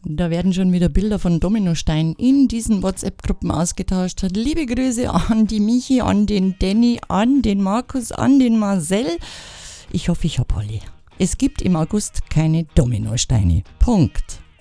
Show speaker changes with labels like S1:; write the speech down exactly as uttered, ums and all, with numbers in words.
S1: Da werden schon wieder Bilder von Dominosteinen in diesen WhatsApp-Gruppen ausgetauscht. Liebe Grüße an die Michi, an den Danny, an den Markus, an den Marcel. Ich hoffe, ich habe alle. Es gibt im August keine Dominosteine. Punkt.